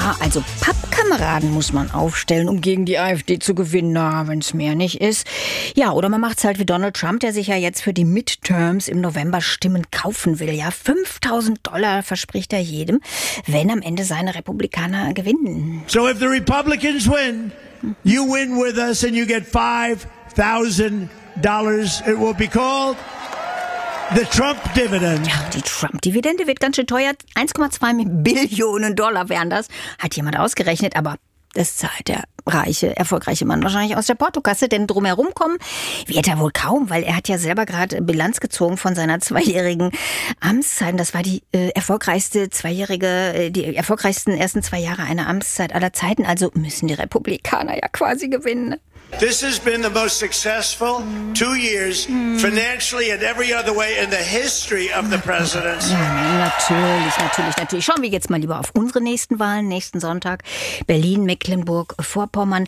Ja, also Pappkameraden muss man aufstellen, um gegen die AfD zu gewinnen. Na, wenn es mehr nicht ist. Ja, oder man macht's halt wie Donald Trump, der sich ja jetzt für die Midterms im November Stimmen kaufen will. Ja, $5.000 verspricht er jedem, wenn am Ende seine Republikaner gewinnen. So if the Republicans win, you win with us and you get $5,000. It will be called the Trump Dividend. Ja, die Trump-Dividende wird ganz schön teuer. 1,2 Billionen Dollar wären das. Hat jemand ausgerechnet, aber das zahlt der erfolgreiche Mann wahrscheinlich aus der Portokasse, denn drumherum kommen wird er wohl kaum, weil er hat ja selber gerade Bilanz gezogen von seiner 2-jährigen Amtszeit. Das war die erfolgreichsten ersten 2 Jahre einer Amtszeit aller Zeiten. Also müssen die Republikaner ja quasi gewinnen. This has been the most successful 2 years financially and every other way in the history of the presidency. Ja, natürlich. Schauen wir jetzt mal lieber auf unsere nächsten Wahlen, nächsten Sonntag. Berlin, Mecklenburg-Vorpommern.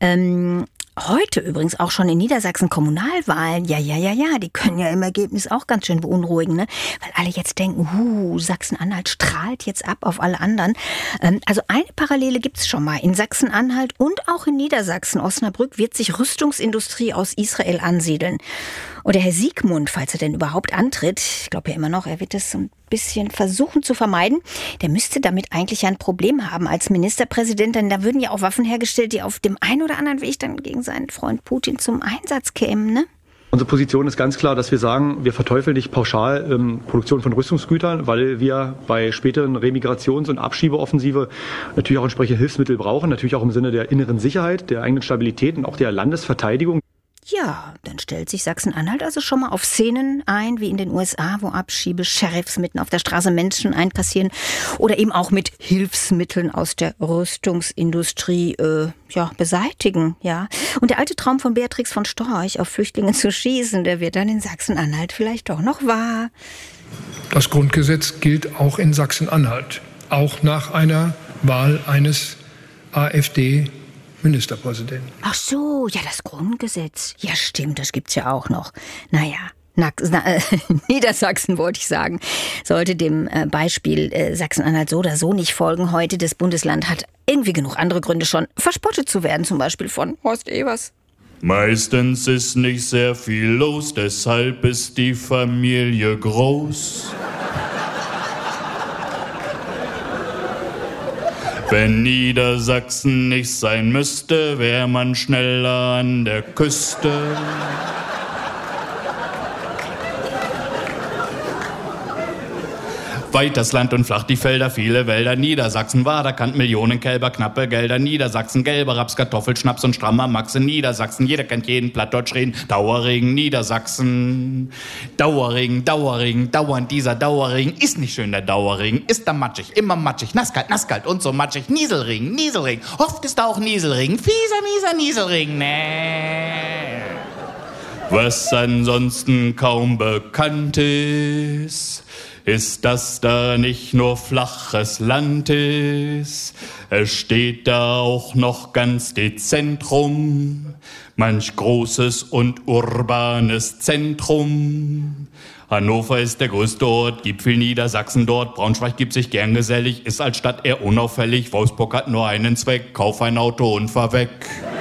Heute übrigens auch schon in Niedersachsen Kommunalwahlen. Ja, die können ja im Ergebnis auch ganz schön beunruhigen, ne? Weil alle jetzt denken, Sachsen-Anhalt strahlt jetzt ab auf alle anderen. Also eine Parallele gibt's schon mal. In Sachsen-Anhalt und auch in Niedersachsen, Osnabrück, wird sich Rüstungsindustrie aus Israel ansiedeln. Und der Herr Siegmund, falls er denn überhaupt antritt, ich glaube ja immer noch, er wird es so ein bisschen versuchen zu vermeiden, der müsste damit eigentlich ja ein Problem haben als Ministerpräsident, denn da würden ja auch Waffen hergestellt, die auf dem einen oder anderen Weg dann gegen seinen Freund Putin zum Einsatz kämen, ne? Unsere Position ist ganz klar, dass wir sagen, wir verteufeln nicht pauschal Produktion von Rüstungsgütern, weil wir bei späteren Remigrations- und Abschiebeoffensive natürlich auch entsprechende Hilfsmittel brauchen, natürlich auch im Sinne der inneren Sicherheit, der eigenen Stabilität und auch der Landesverteidigung. Ja, dann stellt sich Sachsen-Anhalt also schon mal auf Szenen ein, wie in den USA, wo Abschiebe-Sheriffs mitten auf der Straße Menschen einkassieren oder eben auch mit Hilfsmitteln aus der Rüstungsindustrie beseitigen. Ja. Und der alte Traum von Beatrix von Storch, auf Flüchtlinge zu schießen, der wird dann in Sachsen-Anhalt vielleicht doch noch wahr. Das Grundgesetz gilt auch in Sachsen-Anhalt, auch nach einer Wahl eines AfD-Ministerpräsidenten. Ach so, ja, das Grundgesetz. Ja, stimmt, das gibt's ja auch noch. Naja, Niedersachsen wollte ich sagen, sollte dem Beispiel Sachsen-Anhalt so oder so nicht folgen heute. Das Bundesland hat irgendwie genug andere Gründe schon, verspottet zu werden, zum Beispiel von Horst Evers. Meistens ist nicht sehr viel los, deshalb ist die Familie groß. Wenn Niedersachsen nicht sein müsste, wäre man schneller an der Küste. Weit das Land und flach die Felder, viele Wälder. Niedersachsen war, da kannt Millionen Kälber, knappe Gelder. Niedersachsen, gelber Raps, Kartoffelschnaps und strammer Max in Niedersachsen. Jeder kennt jeden Plattdeutsch reden. Dauerregen, Niedersachsen. Dauerregen, dauernd dieser Dauerregen. Ist nicht schön, der Dauerregen. Ist da matschig, immer matschig. Nasskalt und so matschig. Nieselregen. Oft ist da auch Nieselregen. Mieser Nieselregen, ne. Was ansonsten kaum bekannt ist, dass da nicht nur flaches Land ist. Es steht da auch noch ganz dezent rum, manch großes und urbanes Zentrum. Hannover ist der größte Ort, gibt viel Niedersachsen dort. Braunschweig gibt sich gern gesellig, ist als Stadt eher unauffällig. Wolfsburg hat nur einen Zweck, kauf ein Auto und fahr weg.